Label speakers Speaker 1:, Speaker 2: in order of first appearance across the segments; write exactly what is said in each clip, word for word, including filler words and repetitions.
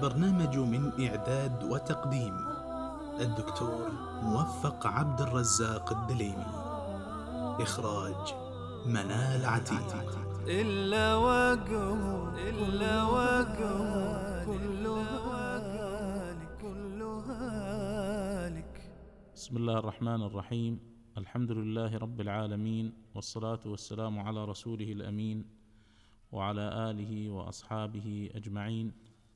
Speaker 1: البرنامج من إعداد وتقديم الدكتور موفق عبد الرزاق الدليمي. إخراج منال عتيق.
Speaker 2: إلا وجهه إلا وجهه كلها هالك كلها هالك.
Speaker 3: بسم الله الرحمن الرحيم. الحمد لله رب العالمين، والصلاة والسلام على رسوله الأمين وعلى آله وأصحابه أجمعين.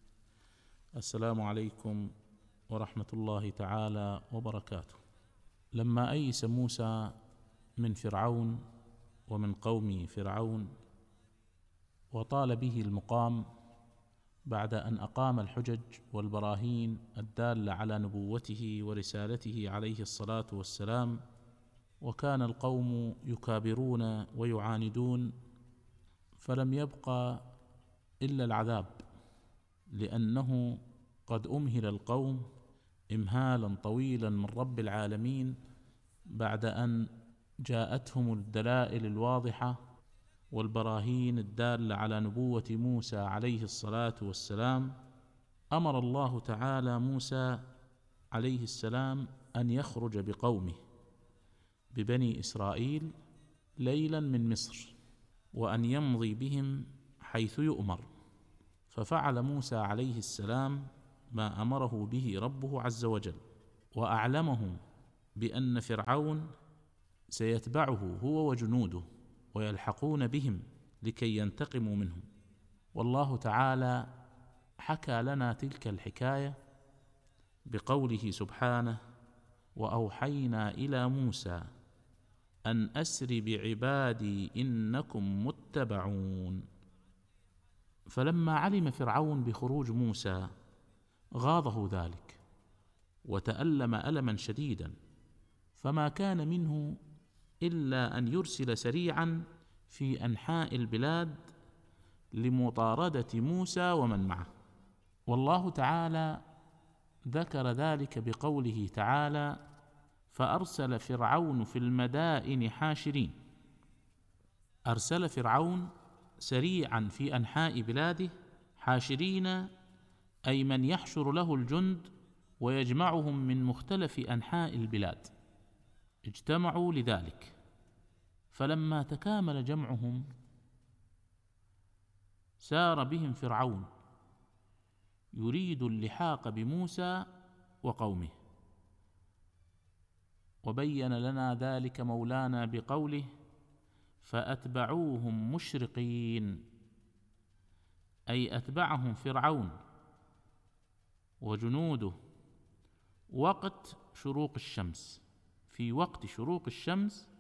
Speaker 3: السلام عليكم ورحمة الله تعالى وبركاته. لما أيس موسى من فرعون ومن قوم فرعون وطال به المقام بعد أن أقام الحجج والبراهين الدالة على نبوته ورسالته عليه الصلاة والسلام، وكان القوم يكابرون ويعاندون، فلم يبقى إلا العذاب، لأنه قد أمهل القوم إمهالا طويلا من رب العالمين بعد أن جاءتهم الدلائل الواضحة والبراهين الدالة على نبوة موسى عليه الصلاة والسلام. أمر الله تعالى موسى عليه السلام أن يخرج بقومه ببني إسرائيل ليلا من مصر، وأن يمضي بهم حيث يؤمر. ففعل موسى عليه السلام ما أمره به ربه عز وجل، وأعلمه بأن فرعون سيتبعه هو وجنوده ويلحقون بهم لكي ينتقموا منهم. والله تعالى حكى لنا تلك الحكاية بقوله سبحانه: وأوحينا إلى موسى أن أسر بعبادي إنكم متبعون. فلما علم فرعون بخروج موسى غاضه ذلك وتألم ألما شديدا، فما كان منه إلا أن يرسل سريعا في أنحاء البلاد لمطاردة موسى ومن معه. والله تعالى ذكر ذلك بقوله تعالى: فأرسل فرعون في المدائن حاشرين. أرسل فرعون سريعا في أنحاء بلاده حاشرين، أي من يحشر له الجند ويجمعهم من مختلف أنحاء البلاد. اجتمعوا لذلك، فلما تكامل جمعهم سار بهم فرعون يريد اللحاق بموسى وقومه. وبين لنا ذلك مولانا بقوله: فأتبعوهم مشرقين، أي أتبعهم فرعون وجنوده وقت شروق الشمس. في وقت شروق الشمس